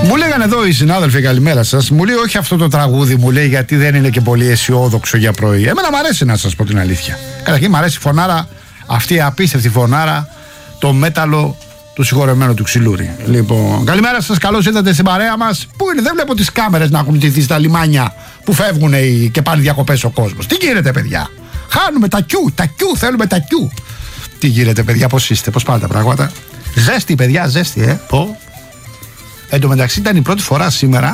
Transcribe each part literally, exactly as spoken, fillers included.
Μου λέγανε εδώ οι συνάδελφοι, καλημέρα σας. Μου λέει όχι αυτό το τραγούδι, μου λέει, γιατί δεν είναι και πολύ αισιόδοξο για πρωί. Εμένα μου αρέσει, να σας πω την αλήθεια. Καταρχήν μου αρέσει η φωνάρα, αυτή η απίστευτη φωνάρα, το μέταλλο του συγχωρεμένου του Ξυλούρη. Λοιπόν, καλημέρα σας, καλώς ήρθατε στην παρέα μας. Πού είναι, δεν βλέπω τις κάμερες να έχουν τηθεί στα λιμάνια που φεύγουν και πάνε διακοπές ο κόσμος. Τι γίνεται, παιδιά? Χάνουμε τα κιού, τα κιού, θέλουμε τα κιού. Τι γίνεται, παιδιά, πώς είστε, πώς πάνε τα πράγματα? Ζέστη, παιδιά, ζέστη, ε. Πω. Εν τω μεταξύ ήταν η πρώτη φορά σήμερα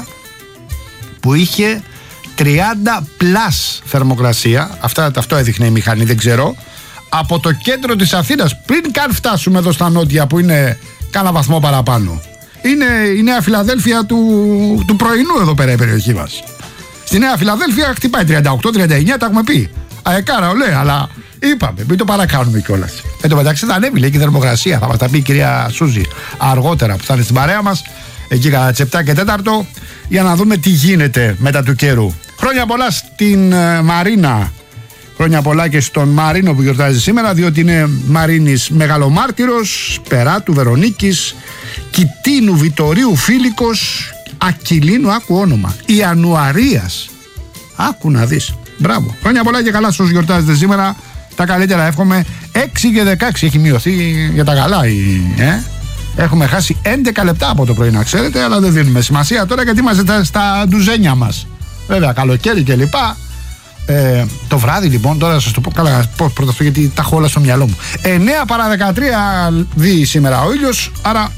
που είχε τριάντα πλας θερμοκρασία. Αυτά, αυτό έδειχνε η μηχανή, δεν ξέρω. Από το κέντρο της Αθήνας, πριν καν φτάσουμε εδώ στα νότια που είναι κάνα βαθμό παραπάνω. Είναι η Νέα Φιλαδέλφια του, του πρωινού εδώ πέρα η περιοχή μας. Στη Νέα Φιλαδέλφια χτυπάει τριάντα οκτώ τριάντα εννιά, τα έχουμε πει. Αεκάρα, ολέ, αλλά είπαμε, μην το παρακάνουμε κιόλας. Εν τω μεταξύ θα ανέβει, λέει, και η θερμοκρασία. Θα μας τα πει η κυρία Σούζη αργότερα που θα είναι στην παρέα μας, εκεί κατά τις επτά και τέταρτο, για να δούμε τι γίνεται μετά του καιρού. Χρόνια πολλά στην uh, Μαρίνα. Χρόνια πολλά και στον Μαρίνο που γιορτάζει σήμερα, διότι είναι Μαρίνης Μεγαλομάρτυρος, Περάτου, Βερονίκης, Κιτίνου, Βιτορίου, Φίλικος, Ακυλίνου, άκου όνομα, Ιανουαρίας. Άκου να δεις. Μπράβο. Χρόνια πολλά και καλά στους γιορτάζετε σήμερα. Τα καλύτερα εύχομαι. έξι και δεκαέξι έχει μειωθεί για τα καλά. Ε? Έχουμε χάσει έντεκα λεπτά από το πρωί, να ξέρετε, αλλά δεν δίνουμε σημασία τώρα γιατί είμαστε στα ντουζένια μας. Βέβαια, καλοκαίρι και λοιπά. Ε, το βράδυ λοιπόν, τώρα θα σας το πω καλά, πω πρώτα αυτό γιατί τα έχω όλα στο μυαλό μου. εννέα παρά δεκατρία δει σήμερα ο ήλιος, άρα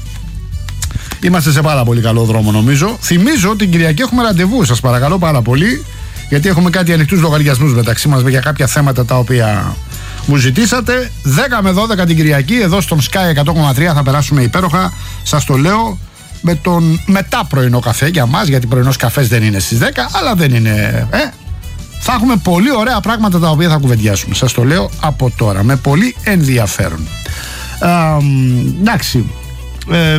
είμαστε σε πάρα πολύ καλό δρόμο νομίζω. Θυμίζω την Κυριακή έχουμε ραντεβού, σας παρακαλώ πάρα πολύ, γιατί έχουμε κάτι ανοιχτούς λογαριασμούς μεταξύ μας για κάποια θέματα τα οποία μου ζητήσατε. Δέκα με δώδεκα την Κυριακή εδώ στον Sky εκατό κόμμα τρία θα περάσουμε υπέροχα, σας το λέω, με τον μετά πρωινό καφέ για μας, γιατί πρωινός καφές δεν είναι στις δέκα, αλλά δεν είναι, ε, θα έχουμε πολύ ωραία πράγματα τα οποία θα κουβεντιάσουμε, σας το λέω από τώρα, με πολύ ενδιαφέρον. Ε, εντάξει, ε,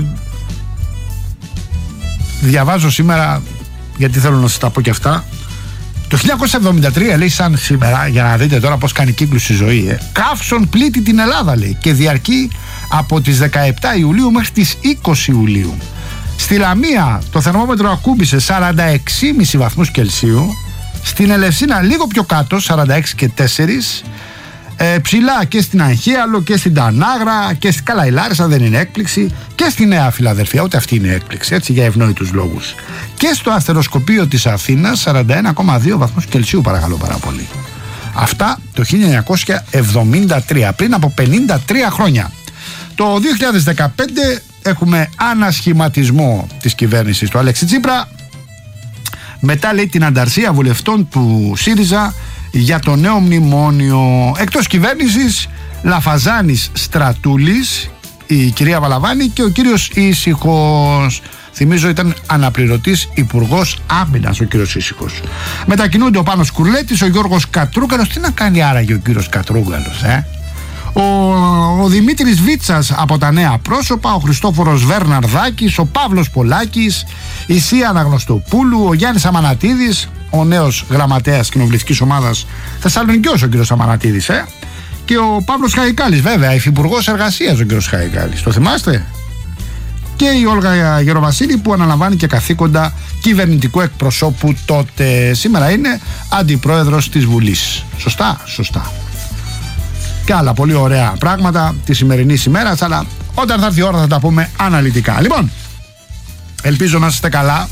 διαβάζω σήμερα, γιατί θέλω να σας τα πω και αυτά. Το χίλια εννιακόσια εβδομήντα τρία, λέει, σαν σήμερα, για να δείτε τώρα πώς κάνει κύκλους η ζωή, ε, καύσον πλήττει την Ελλάδα, λέει, και διαρκεί από τις δεκαεπτά Ιουλίου μέχρι τις είκοσι Ιουλίου. Στη Λαμία το θερμόμετρο ακούμπησε σαράντα έξι κόμμα πέντε βαθμούς Κελσίου. Στην Ελευσίνα λίγο πιο κάτω, σαράντα έξι και τέσσερα. Ε, ψηλά και στην Αγχίαλο και στην Τανάγρα και στην Καλαϊλάρισα, δεν είναι έκπληξη. Και στη Νέα Φιλαδελφία, ούτε αυτή είναι έκπληξη, έτσι, για ευνόητους λόγους. Και στο αστεροσκοπείο της Αθήνας, σαράντα ένα κόμμα δύο βαθμούς Κελσίου, παρακαλώ πάρα πολύ. Αυτά το χίλια εννιακόσια εβδομήντα τρία, πριν από πενήντα τρία χρόνια. Το δύο χιλιάδες δεκαπέντε έχουμε ανασχηματισμό της κυβέρνησης του Αλέξη Τσίπρα. Μετά, λέει, την ανταρσία βουλευτών του ΣΥΡΙΖΑ για το νέο μνημόνιο. Εκτός κυβέρνησης, Λαφαζάνης, Στρατούλης, η κυρία Βαλαβάνη και ο κύριος Ήσυχος. Θυμίζω ήταν αναπληρωτής υπουργός άμυνας ο κύριος Ήσυχος. Μετακινούνται ο Πάνος Κουρλέτης, ο Γιώργος Κατρούγκαλος. Τι να κάνει άραγε ο κύριος Κατρούγκαλος, ε? Ο, ο Δημήτρης Βίτσας από τα Νέα Πρόσωπα, ο Χριστόφορος Βέρναρδάκης, ο Παύλος Πολάκης, η Σία Αναγνωστοπούλου, ο Γιάννης Αμανατίδης, ο νέος γραμματέας κοινοβουλευτικής ομάδας Θεσσαλονικιός ο κύριος Αμανατίδης, ε? και ο Παύλος Χαϊκάλης, βέβαια, υφυπουργός εργασίας ο κύριος Χαϊκάλης. Το θυμάστε? Και η Όλγα Γεροβασίλη που αναλαμβάνει και καθήκοντα κυβερνητικού εκπροσώπου τότε. Σήμερα είναι αντιπρόεδρος της Βουλής. Σωστά, σωστά. Και άλλα πολύ ωραία πράγματα τη σημερινή ημέρα, αλλά όταν θα έρθει η ώρα θα τα πούμε αναλυτικά. Λοιπόν, ελπίζω να είστε καλά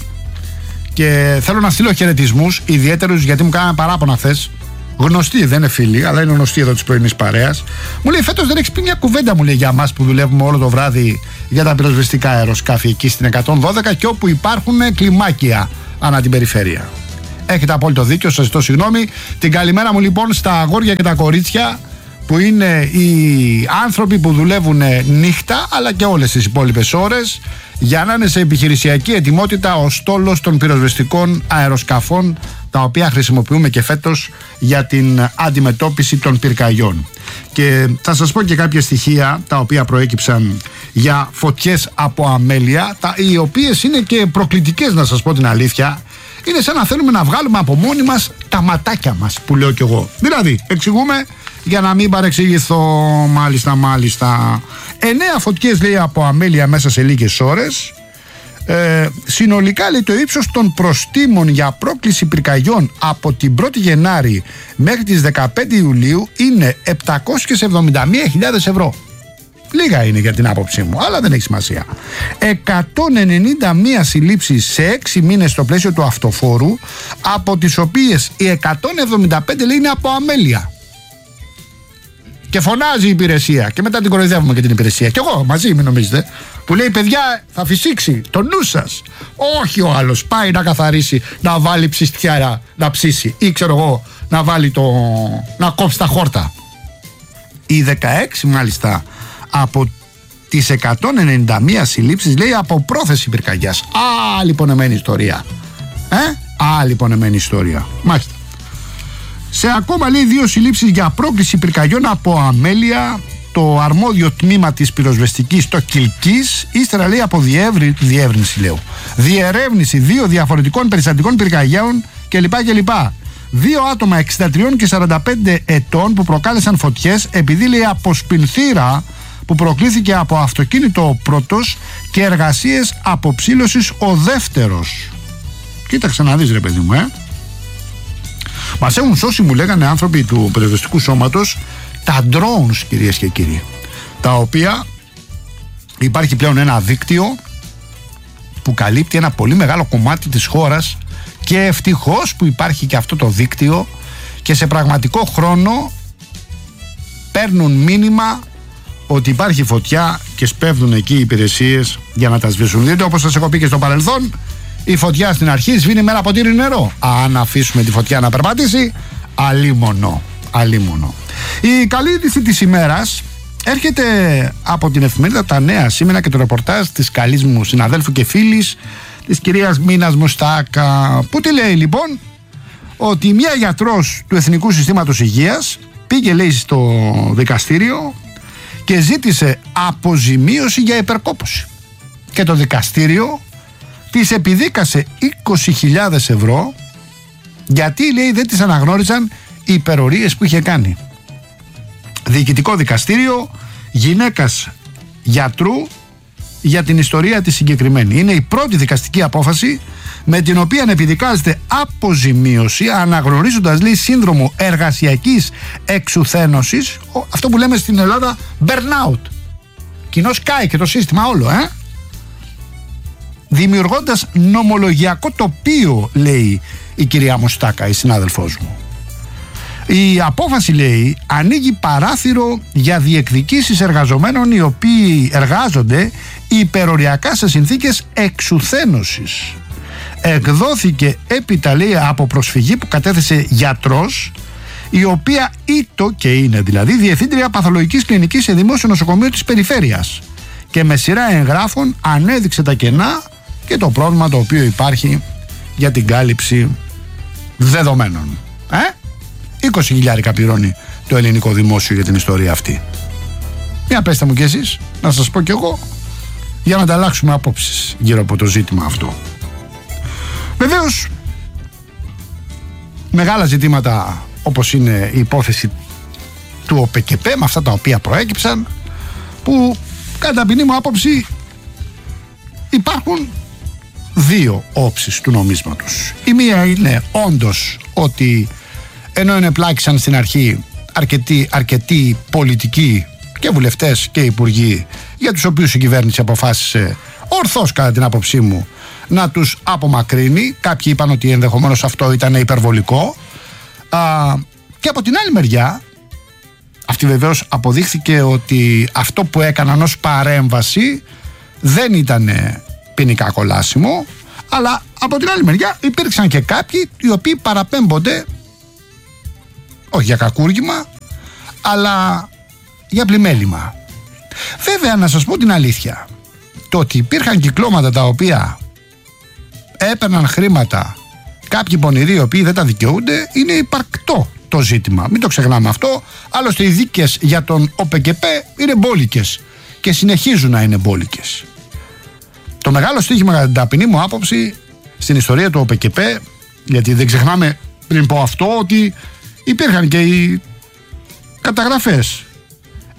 και θέλω να στείλω χαιρετισμούς ιδιαίτερους, γιατί μου κάνανε παράπονα χθες. Γνωστοί, δεν είναι φίλοι, αλλά είναι γνωστοί εδώ της πρωινής παρέας. Μου λέει, φέτος δεν έχεις πει μια κουβέντα, μου λέει, για μας που δουλεύουμε όλο το βράδυ για τα πυροσβεστικά αεροσκάφη εκεί στην εκατόν δώδεκα και όπου υπάρχουν κλιμάκια ανά την περιφέρεια. Έχετε απόλυτο δίκιο, σας ζητώ συγγνώμη. Την καλημέρα μου λοιπόν στα αγόρια και τα κορίτσια, που είναι οι άνθρωποι που δουλεύουν νύχτα αλλά και όλες τις υπόλοιπες ώρες για να είναι σε επιχειρησιακή ετοιμότητα ο στόλος των πυροσβεστικών αεροσκαφών, τα οποία χρησιμοποιούμε και φέτος για την αντιμετώπιση των πυρκαγιών. Και θα σας πω και κάποια στοιχεία τα οποία προέκυψαν για φωτιές από αμέλεια, τα, οι οποίες είναι και προκλητικές, να σας πω την αλήθεια. Είναι σαν να θέλουμε να βγάλουμε από μόνοι μας τα ματάκια μας, που λέω κι εγώ. Δηλαδή, εξηγούμε για να μην παρεξηγηθώ, μάλιστα, μάλιστα. Εννέα φωτιές, λέει, από αμέλεια μέσα σε λίγες ώρες. Ε, συνολικά λέει το ύψος των προστίμων για πρόκληση πυρκαγιών από την πρώτη Γενάρη μέχρι τις δεκαπέντε Ιουλίου είναι επτακόσιες εβδομήντα μία χιλιάδες ευρώ. Λίγα είναι για την άποψή μου, αλλά δεν έχει σημασία. εκατόν ενενήντα μία συλλήψεις σε έξι μήνες στο πλαίσιο του αυτοφόρου, από τις οποίες οι εκατόν εβδομήντα πέντε λέει είναι από αμέλεια. Και φωνάζει η υπηρεσία και μετά την κοροϊδεύουμε και την υπηρεσία. Και εγώ μαζί, μην νομίζετε, που λέει παιδιά θα φυσήξει το νου σας. Όχι, ο άλλος πάει να καθαρίσει, να βάλει ψιστιάρα, να ψήσει ή ξέρω εγώ να βάλει το... να κόψει τα χόρτα. Οι δεκαέξι μάλιστα από τις εκατόν ενενήντα μία συλλήψεις λέει από πρόθεση πυρκαγιάς. Άλλη πονεμένη ιστορία. Ε, άλλη πονεμένη ιστορία. Μάλιστα. Σε ακόμα λέει δύο συλλήψεις για πρόκληση πυρκαγιών από αμέλεια, το αρμόδιο τμήμα της πυροσβεστικής στο Κιλκής, ύστερα λέει από διεύρυ, διεύρυνση λέω, διερεύνηση δύο διαφορετικών περιστατικών πυρκαγιών κλπ. κλπ. Δύο άτομα εξήντα τρία και σαράντα πέντε ετών που προκάλεσαν φωτιές επειδή λέει από σπινθήρα που προκλήθηκε από αυτοκίνητο ο πρώτος και εργασίες αποψήλωσης ο δεύτερος. Κοίταξε να δεις ρε παιδί μου, ε. Μας έχουν σώσει, μου λέγανε άνθρωποι του πυροσβεστικού σώματος, τα drones, κυρίες και κύριοι, τα οποία υπάρχει πλέον ένα δίκτυο που καλύπτει ένα πολύ μεγάλο κομμάτι της χώρας και ευτυχώς που υπάρχει και αυτό το δίκτυο και σε πραγματικό χρόνο παίρνουν μήνυμα ότι υπάρχει φωτιά και σπέβδουν εκεί οι υπηρεσίες για να τα σβήσουν. Δείτε, όπως σας έχω πει και στο παρελθόν, η φωτιά στην αρχή σβήνει με ένα ποτήρι νερό. Αν αφήσουμε τη φωτιά να περπατήσει, αλίμονο, αλίμονο. Η καλή είδηση της ημέρας έρχεται από την εφημερίδα Τα Νέα σήμερα και το ρεπορτάζ της καλής μου συναδέλφου και φίλης, της κυρίας Μίνας Μουστάκα, που τι λέει λοιπόν, ότι μια γιατρός του Εθνικού Συστήματος Υγείας πήγε λέει στο δικαστήριο και ζήτησε αποζημίωση για υπερκόπωση. Και το δικαστήριο της επιδίκασε είκοσι χιλιάδες ευρώ γιατί λέει δεν της αναγνώριζαν οι υπερορίες που είχε κάνει. Διοικητικό δικαστήριο γυναίκας γιατρού για την ιστορία της συγκεκριμένη. Είναι η πρώτη δικαστική απόφαση με την οποία επιδικάζεται αποζημίωση αναγνωρίζοντας λέει σύνδρομο εργασιακής εξουθένωσης, αυτό που λέμε στην Ελλάδα burnout. Κοινώς κάει και το σύστημα όλο, ε? Δημιουργώντας νομολογιακό τοπίο, λέει η κυρία Μουστάκα, η συνάδελφός μου. Η απόφαση, λέει, ανοίγει παράθυρο για διεκδικήσεις εργαζομένων οι οποίοι εργάζονται υπεροριακά σε συνθήκες εξουθένωσης. Εκδόθηκε έπειτα, λέει, από προσφυγή που κατέθεσε γιατρός, η οποία ήτο και είναι δηλαδή διευθύντρια παθολογικής κλινικής σε δημόσιο νοσοκομείο της περιφέρειας και με σειρά εγγράφων ανέδειξε τα κενά και το πρόβλημα το οποίο υπάρχει για την κάλυψη δεδομένων. Ε? είκοσι χιλιάρικα πληρώνει το ελληνικό δημόσιο για την ιστορία αυτή. Για πέστε μου κι εσείς, να σας πω κι εγώ, για να ανταλλάξουμε απόψεις γύρω από το ζήτημα αυτό. Βεβαίως, μεγάλα ζητήματα όπως είναι η υπόθεση του ΟΠΕΚΕΠΕ με αυτά τα οποία προέκυψαν, που κατά ποινή μου άποψη υπάρχουν δύο όψεις του νομίσματος. Η μία είναι όντως ότι ενώ ενεπλάκησαν στην αρχή αρκετοί, αρκετοί πολιτικοί και βουλευτές και υπουργοί για τους οποίους η κυβέρνηση αποφάσισε ορθώς κατά την άποψή μου να τους απομακρύνει, κάποιοι είπαν ότι ενδεχομένως αυτό ήταν υπερβολικό, α, και από την άλλη μεριά αυτή βεβαίως αποδείχθηκε ότι αυτό που έκαναν ως παρέμβαση δεν ήταν ποινικά κολάσιμο, αλλά από την άλλη μεριά υπήρξαν και κάποιοι οι οποίοι παραπέμπονται όχι για κακούργημα αλλά για πλημέλημα. Βέβαια, να σας πω την αλήθεια, το ότι υπήρχαν κυκλώματα τα οποία έπαιρναν χρήματα κάποιοι πονηροί οι οποίοι δεν τα δικαιούνται είναι υπαρκτό το ζήτημα, μην το ξεχνάμε αυτό. Άλλωστε οι δίκες για τον ΟΠΕΚΕΠΕ είναι μπόλικες και συνεχίζουν να είναι μπόλικες. Το μεγάλο στοίχημα κατά την ταπεινή μου άποψη στην ιστορία του ΟΠΕΚΕΠΕ, γιατί δεν ξεχνάμε πριν πω αυτό ότι υπήρχαν και οι καταγραφές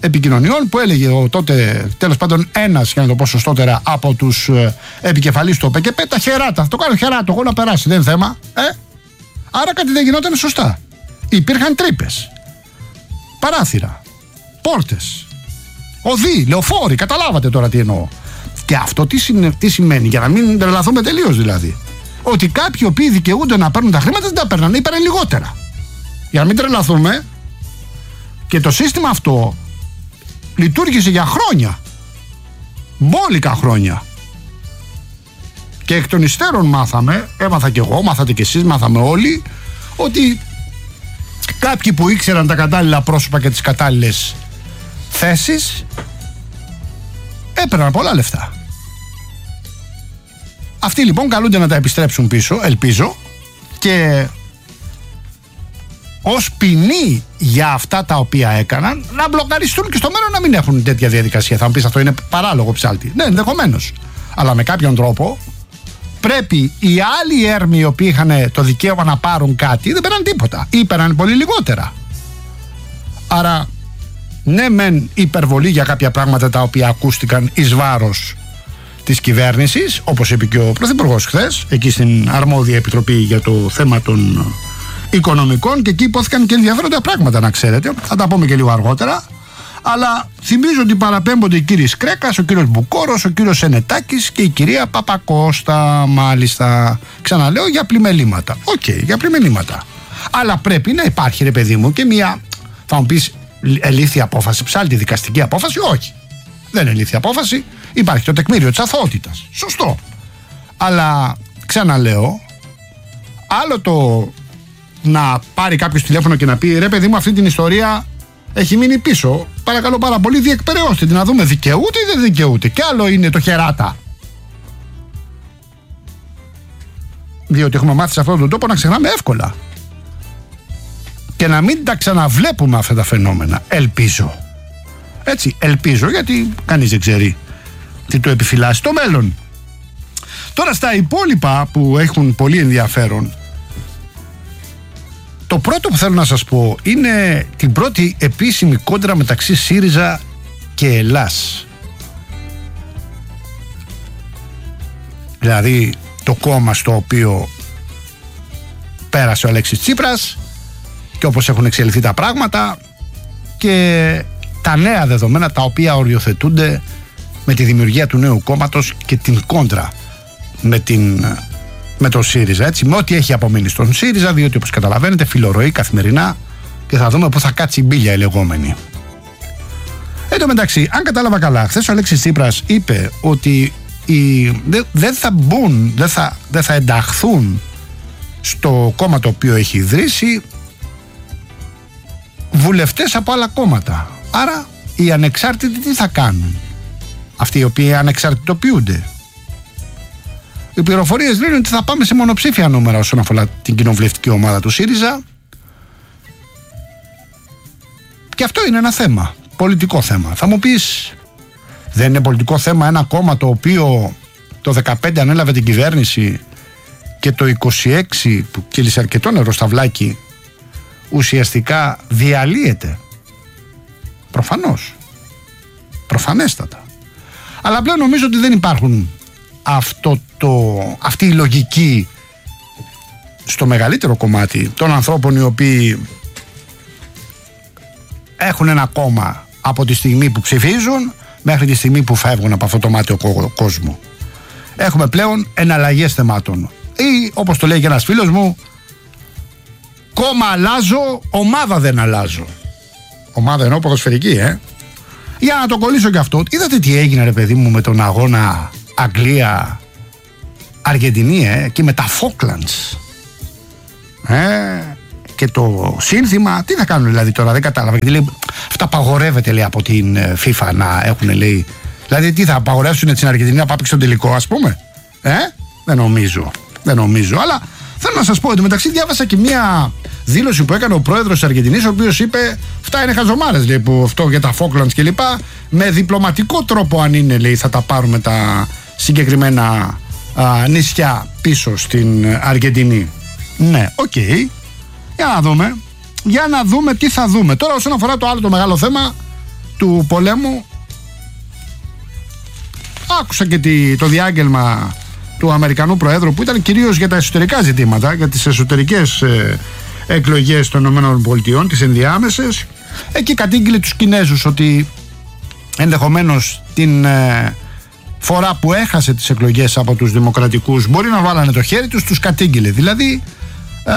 επικοινωνιών που έλεγε ο τότε τέλος πάντων ένας, για να το πω σωστότερα, από τους ε, επικεφαλείς του ΟΠΕΚΕΠ, τα χεράτα, θα το κάνω χεράτο, εγώ να περάσει, δεν είναι θέμα. Ε? Άρα κάτι δεν γινόταν σωστά. Υπήρχαν τρύπες, παράθυρα, πόρτες, οδοί, λεωφόροι, καταλάβατε τώρα τι εννοώ. Και αυτό τι, συν, τι σημαίνει, για να μην τρελαθούμε τελείως δηλαδή, ότι κάποιοι οποίοι δικαιούνται να παίρνουν τα χρήματα δεν τα παίρνανε, είπανε λιγότερα. Για να μην τρελαθούμε. Και το σύστημα αυτό λειτουργήσε για χρόνια, μπόλικα χρόνια. Και εκ των υστέρων μάθαμε, έμαθα κι εγώ, μάθατε κι εσείς, μάθαμε όλοι, ότι κάποιοι που ήξεραν τα κατάλληλα πρόσωπα και τις κατάλληλες θέσεις έπαιρναν πολλά λεφτά. Αυτοί λοιπόν καλούνται να τα επιστρέψουν πίσω, ελπίζω, και ως ποινή για αυτά τα οποία έκαναν να μπλοκαριστούν και στο μέλλον να μην έχουν τέτοια διαδικασία. Θα μου πεις αυτό είναι παράλογο, ψάλτη. Ναι, ενδεχομένως. Αλλά με κάποιον τρόπο πρέπει οι άλλοι έρμοι οι οποίοι είχαν το δικαίωμα να πάρουν κάτι δεν παίρναν τίποτα ή παίρναν πολύ λιγότερα. Άρα ναι μεν υπερβολή για κάποια πράγματα τα οποία ακούστηκαν εις βάρος της κυβέρνησης, όπως είπε και ο Πρωθυπουργός χθες εκεί στην αρμόδια επιτροπή για το θέμα των οικονομικών, και εκεί υπόθηκαν και ενδιαφέροντα πράγματα, να ξέρετε, θα τα πούμε και λίγο αργότερα. Αλλά θυμίζω ότι παραπέμπονται οι κύριοι Σκρέκας, ο κύριος Μπουκόρος, ο κύριος Σενετάκης και η κυρία Παπακώστα, μάλιστα. Ξαναλέω, για πλημελήματα. Οκ, okay, για πλημελήματα. Αλλά πρέπει να υπάρχει, ρε παιδί μου, και μια, θα μου πεις, ελήφθη απόφαση, ψάλτη δικαστική απόφαση. Όχι, δεν είναι ελήφθη απόφαση. Υπάρχει το τεκμήριο της αθωότητας. Σωστό. Αλλά ξαναλέω, άλλο το να πάρει κάποιος τηλέφωνο και να πει ρε παιδί μου, αυτή την ιστορία έχει μείνει πίσω. Παρακαλώ πάρα πολύ, διεκπεραιώστε την να δούμε δικαιούται ή δεν δικαιούται. Και άλλο είναι το χεράτα. Διότι έχουμε μάθει σε αυτόν τον τόπο να ξεχνάμε εύκολα. Και να μην τα ξαναβλέπουμε αυτά τα φαινόμενα. Ελπίζω. Έτσι, ελπίζω, γιατί κανείς δεν ξέρει τι το επιφυλάσσει το μέλλον. Τώρα στα υπόλοιπα που έχουν πολύ ενδιαφέρον, το πρώτο που θέλω να σας πω είναι την πρώτη επίσημη κόντρα μεταξύ ΣΥΡΙΖΑ και Ελλάς. Δηλαδή το κόμμα στο οποίο πέρασε ο Αλέξης Τσίπρας και όπως έχουν εξελιχθεί τα πράγματα και τα νέα δεδομένα τα οποία οριοθετούνται με τη δημιουργία του νέου κόμματος και την κόντρα με την... με τον ΣΥΡΙΖΑ, έτσι, με ό,τι έχει απομείνει στον ΣΥΡΙΖΑ, διότι όπως καταλαβαίνετε φιλορροεί καθημερινά και θα δούμε πού θα κάτσει η μπίλια η λεγόμενη. Εν τω μεταξύ, αν κατάλαβα καλά, χθες ο Αλέξης Τσίπρας είπε ότι οι, δεν δε θα μπουν, δεν θα, δε θα ενταχθούν στο κόμμα το οποίο έχει ιδρύσει βουλευτές από άλλα κόμματα. Άρα οι ανεξάρτητοι τι θα κάνουν, αυτοί οι οποίοι ανεξαρτητοποιούνται? Οι πληροφορίες λένε ότι θα πάμε σε μονοψήφια νούμερα όσον αφορά την κοινοβουλευτική ομάδα του ΣΥΡΙΖΑ. Και αυτό είναι ένα θέμα, πολιτικό θέμα. Θα μου πεις, δεν είναι πολιτικό θέμα ένα κόμμα το οποίο το δεκαπέντε ανέλαβε την κυβέρνηση και το είκοσι έξι που κύλησε αρκετό νερό στα βλάκι ουσιαστικά διαλύεται? Προφανώς, προφανέστατα. Αλλά πλέον νομίζω ότι δεν υπάρχουν αυτό το, αυτή η λογική στο μεγαλύτερο κομμάτι των ανθρώπων οι οποίοι έχουν ένα κόμμα από τη στιγμή που ψηφίζουν μέχρι τη στιγμή που φεύγουν από αυτό το μάτιο κόσμο. Έχουμε πλέον εναλλαγές θεμάτων ή όπως το λέει και ένας φίλος μου, κόμμα αλλάζω, ομάδα δεν αλλάζω. Ομάδα εννοώ ποδοσφαιρική, ε. Για να το κολλήσω και αυτό, είδατε τι έγινε ρε παιδί μου με τον αγώνα Αγγλία Αργεντινή, ε, και με τα Falklands, ε, και το σύνθημα, τι θα κάνουν δηλαδή τώρα, δεν κατάλαβα, γιατί λέει αυτά απαγορεύεται, λέει, από την FIFA να έχουν, λέει, δηλαδή τι θα απαγορεύσουν την Αργεντινή να πάει στον τελικό, ας πούμε, ε, δεν νομίζω, δεν νομίζω, αλλά θέλω να σας πω ότι μεταξύ διάβασα και μια δήλωση που έκανε ο πρόεδρος της Αργεντινής, ο οποίος είπε αυτά είναι χαζομάρες, λέει, που αυτό για τα Falklands και λοιπά, με διπλωματικό τρόπο αν είναι, λέει, θα τα πάρουμε τα συγκεκριμένα α, νησιά πίσω στην Αργεντινή. Ναι, οκ, okay. Για να δούμε, για να δούμε τι θα δούμε. Τώρα όσον αφορά το άλλο το μεγάλο θέμα, του πολέμου. Άκουσα και τη, το διάγγελμα του Αμερικανού Προέδρου, που ήταν κυρίως για τα εσωτερικά ζητήματα, για τις εσωτερικές ε, εκλογές των ΗΠΑ, τις ενδιάμεσες. Εκεί κατήγγειλε τους Κινέζους ότι ενδεχομένως την ε, φορά που έχασε τις εκλογές από τους δημοκρατικούς μπορεί να βάλανε το χέρι τους, τους κατήγγειλε. Δηλαδή ε,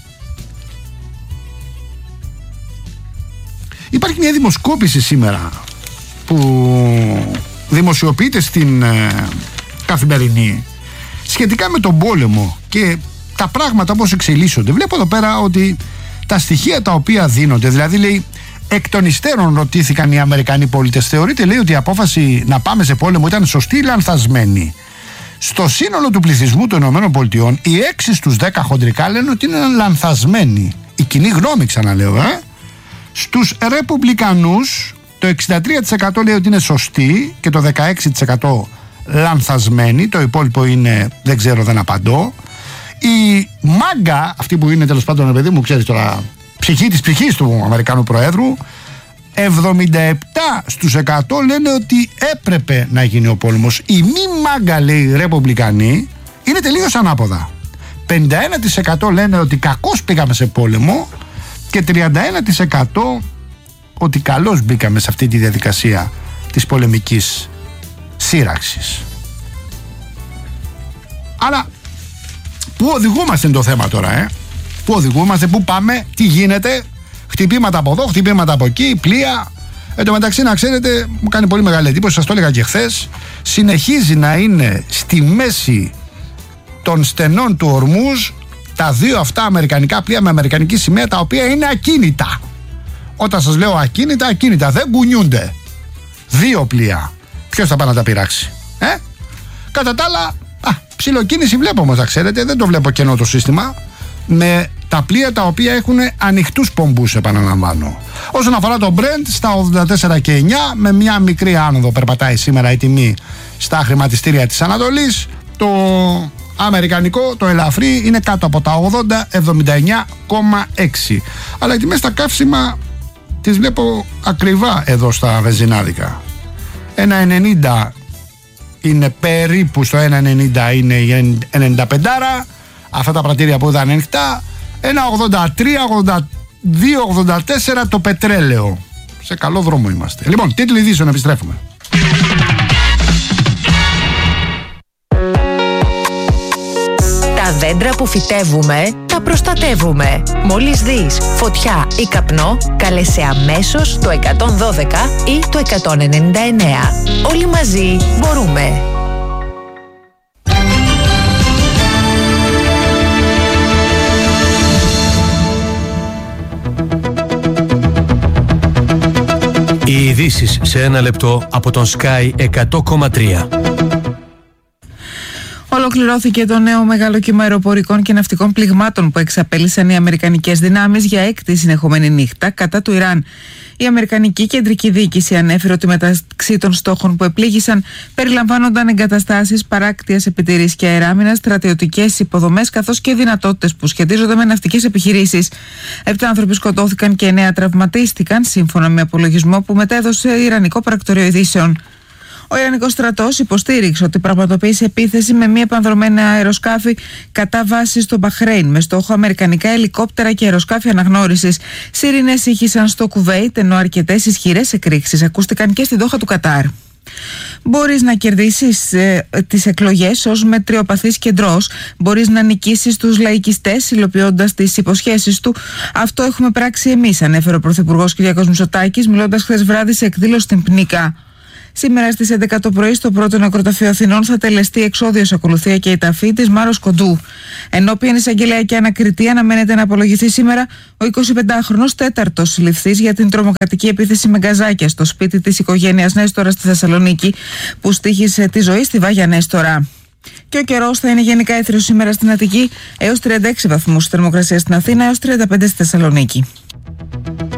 υπάρχει μια δημοσκόπηση σήμερα που δημοσιοποιείται στην ε, Καθημερινή σχετικά με τον πόλεμο και τα πράγματα πώς εξελίσσονται. Βλέπω εδώ πέρα ότι τα στοιχεία τα οποία δίνονται, δηλαδή λέει εκ των υστέρων ρωτήθηκαν οι Αμερικανοί πολίτες, θεωρείται λέει ότι η απόφαση να πάμε σε πόλεμο ήταν σωστή ή λανθασμένη? Στο σύνολο του πληθυσμού των ΗΠΑ οι έξι στους δέκα χοντρικά λένε ότι είναι λανθασμένη. Η κοινή γνώμη, ξαναλέω, ε? Στους Ρεπουμπλικανούς το εξήντα τρία τοις εκατό λέει ότι είναι σωστή και το δεκαέξι τοις εκατό λανθασμένη, το υπόλοιπο είναι δεν ξέρω, δεν απαντώ. Η μάγκα, αυτή που είναι τέλος πάντων, παιδί μου, ξέρεις τώρα, ψυχή της ψυχής του Αμερικανού Προέδρου, εβδομήντα επτά στους εκατό λένε ότι έπρεπε να γίνει ο πόλεμος. Η μη μάγκα, λέει, Ρεπουμπλικανοί, είναι τελείως ανάποδα. πενήντα ένα τοις εκατό λένε ότι κακώς πήγαμε σε πόλεμο και τριάντα ένα τοις εκατό ότι καλώς μπήκαμε σε αυτή τη διαδικασία της πολεμικής σύραξης. Αλλά πού οδηγούμαστε είναι το θέμα τώρα, ε? Πού οδηγούμαστε, πού πάμε, τι γίνεται? Χτυπήματα από εδώ, χτυπήματα από εκεί, πλοία. Εν τω μεταξύ, να ξέρετε, μου κάνει πολύ μεγάλη εντύπωση, σας το έλεγα και χθες, συνεχίζει να είναι στη μέση των στενών του Ορμούζ τα δύο αυτά αμερικανικά πλοία με αμερικανική σημαία, τα οποία είναι ακίνητα. Όταν σας λέω ακίνητα, ακίνητα, δεν κουνιούνται. Δύο πλοία. Ποιος θα πάει να τα πειράξει, ε? Κατά τα άλλα, α, ψιλοκίνηση βλέπω όμως, να ξέρετε, δεν το βλέπω κενό το σύστημα, με τα πλοία τα οποία έχουν ανοιχτούς πομπούς, επαναλαμβάνω. Όσον αφορά το Brent, στα ογδόντα τέσσερα και εννιά, με μια μικρή άνοδο περπατάει σήμερα η τιμή στα χρηματιστήρια της Ανατολής. Το αμερικανικό, το ελαφρύ, είναι κάτω από τα ογδόντα, εβδομήντα εννιά κόμμα έξι. Αλλά οι τιμές στα καύσιμα τις βλέπω ακριβά εδώ στα βενζινάδικα. ένα ενενήντα είναι περίπου, στο ένα ενενήντα είναι η ενενήντα πέντε, αυτά τα πρατήρια που ήταν ανοιχτά. Ένα ογδόντα τρία, ογδόντα δύο, ογδόντα τέσσερα το πετρέλαιο. Σε καλό δρόμο είμαστε. Λοιπόν, τίτλοι ειδήσεων, επιστρέφουμε. Τα δέντρα που φυτεύουμε, τα προστατεύουμε. Μόλις δεις φωτιά ή καπνό, κάλεσε αμέσως το εκατόν δώδεκα ή το εκατόν ενενήντα εννέα. Όλοι μαζί μπορούμε. Οι ειδήσεις σε ένα λεπτό από τον Sky εκατό κόμμα τρία. Ολοκληρώθηκε το νέο μεγάλο κύμα αεροπορικών και ναυτικών πληγμάτων που εξαπέλυσαν οι αμερικανικές δυνάμεις για έκτη συνεχόμενη νύχτα κατά του Ιράν. Η Αμερικανική Κεντρική Διοίκηση ανέφερε ότι μεταξύ των στόχων που επλήγησαν περιλαμβάνονταν εγκαταστάσεις παράκτειας επιτηρής και αεράμινας, στρατιωτικές υποδομές καθώς και δυνατότητες που σχετίζονται με ναυτικές επιχειρήσεις. Επτά άνθρωποι σκοτώθηκαν και εννέα τραυματίστηκαν, σύμφωνα με απολογισμό που μετέδωσε Ιρανικό Πρακτορείο Ειδήσεων. Ο Ιρανικός στρατός υποστήριξε ότι πραγματοποίησε επίθεση με μη επανδρομένα αεροσκάφη κατά βάση στο Μπαχρέιν με στόχο αμερικανικά ελικόπτερα και αεροσκάφη αναγνώρισης. Σιρήνες ήχησαν στο Κουβέιτ, ενώ αρκετές ισχυρές εκρήξεις ακούστηκαν και στη Δόχα του Κατάρ. Μπορείς να κερδίσεις ε, τις εκλογές ως μετριοπαθής κεντρός. Μπορείς να νικήσεις τους λαϊκιστές υλοποιώντας τις υποσχέσεις του. Αυτό έχουμε πράξει εμείς, ανέφερε ο Πρωθυπουργός Κυριάκος Μητσοτάκης, μιλώντας χθες βράδυ σε εκδήλωση στην Πνίκα. Σήμερα στις έντεκα το πρωί στο πρώτο νεκροταφείο Αθηνών θα τελεστεί εξώδιος ακολουθία και η ταφή της Μάρος Κοντού. Ενώπιον εισαγγελέα και ανακριτή αναμένεται να απολογηθεί σήμερα ο εικοσιπεντάχρονος τέταρτος συλληφθής για την τρομοκρατική επίθεση με γκαζάκια στο σπίτι της οικογένειας Νέστορα στη Θεσσαλονίκη, που στοίχησε τη ζωή στη Βάγια Νέστορα. Και ο καιρός θα είναι γενικά έθριος σήμερα στην Αττική, έως τριάντα έξι βαθμούς θερμοκρασία στην Αθήνα, έως τριάντα πέντε στη Θεσσαλονίκη.